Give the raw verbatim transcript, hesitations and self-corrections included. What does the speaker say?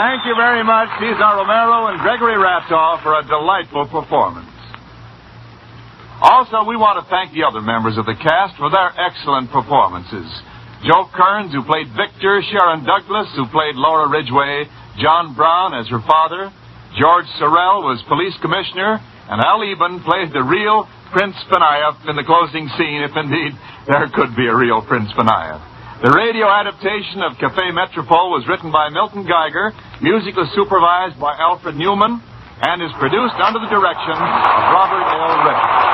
Thank you very much, Cesar Romero and Gregory Ratoff, for a delightful performance. Also, we want to thank the other members of the cast for their excellent performances. Joe Kearns, who played Victor, Sharon Douglas, who played Laura Ridgway, John Brown as her father, George Sorrell was police commissioner, and Al Eben played the real Prince Benayev in the closing scene, if indeed there could be a real Prince Benayev. The radio adaptation of Café Metropole was written by Milton Geiger, music was supervised by Alfred Newman, and is produced under the direction of Robert L. Rick.